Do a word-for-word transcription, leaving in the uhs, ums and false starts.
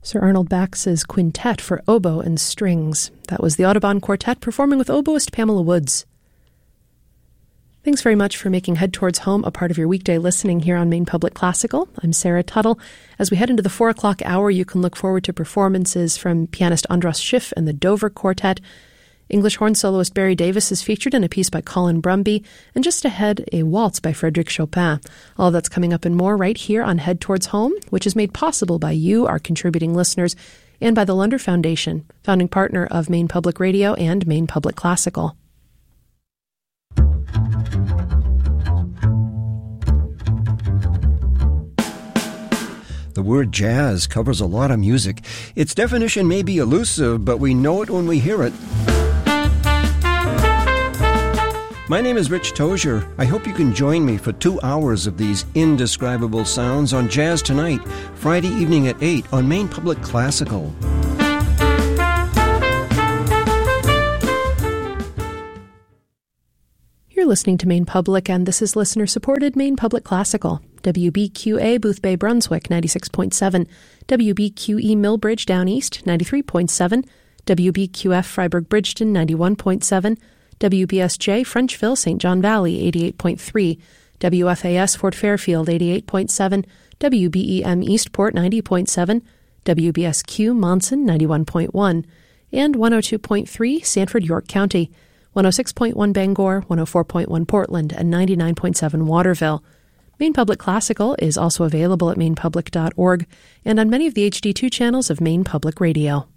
Sir Arnold Bax's Quintet for Oboe and Strings. That was the Audubon Quartet performing with oboist Pamela Woods. Thanks very much for making Head Towards Home a part of your weekday listening here on Maine Public Classical. I'm Sarah Tuttle. As we head into the four o'clock hour, you can look forward to performances from pianist Andras Schiff and the Dover Quartet. English horn soloist Barry Davis is featured in a piece by Colin Brumby, and just ahead, a waltz by Frédéric Chopin. All of that's coming up and more right here on Head Towards Home, which is made possible by you, our contributing listeners, and by the Lunder Foundation, founding partner of Maine Public Radio and Maine Public Classical. The word jazz covers a lot of music. Its definition may be elusive, but we know it when we hear it. My name is Rich Tozier. I hope you can join me for two hours of these indescribable sounds on Jazz Tonight, Friday evening at eight on Maine Public Classical. You're listening to Maine Public, and this is listener-supported Maine Public Classical. W B Q A Boothbay Brunswick, ninety-six point seven. W B Q E Millbridge Down East, ninety-three point seven. W B Q F Freiburg Bridgeton, ninety-one point seven. W B S J Frenchville Saint John Valley, eighty-eight point three. W F A S Fort Fairfield, eighty-eight point seven. W B E M Eastport, ninety point seven. W B S Q Monson, ninety-one point one. And one oh two point three Sanford York County. one oh six point one Bangor, one oh four point one Portland, and ninety-nine point seven Waterville. Maine Public Classical is also available at maine public dot org and on many of the H D two channels of Maine Public Radio.